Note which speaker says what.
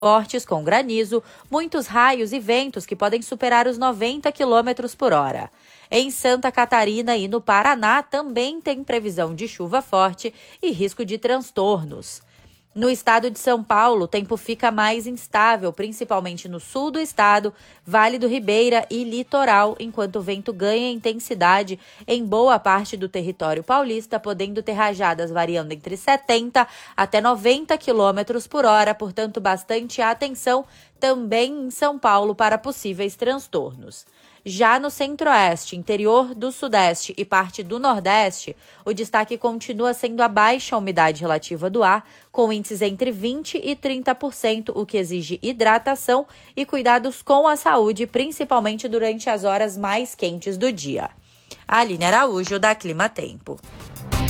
Speaker 1: fortes com granizo, muitos raios e ventos que podem superar os 90 km por hora. Em Santa Catarina e no Paraná também tem previsão de chuva forte e risco de transtornos. No estado de São Paulo, o tempo fica mais instável, principalmente no sul do estado, Vale do Ribeira e litoral, enquanto o vento ganha intensidade em boa parte do território paulista, podendo ter rajadas variando entre 70 até 90 km por hora, portanto, bastante atenção também em São Paulo para possíveis transtornos. Já no centro-oeste, interior do sudeste e parte do nordeste, o destaque continua sendo a baixa umidade relativa do ar, com índices entre 20% e 30%, o que exige hidratação e cuidados com a saúde, principalmente durante as horas mais quentes do dia. Aline Araújo, da Clima Tempo.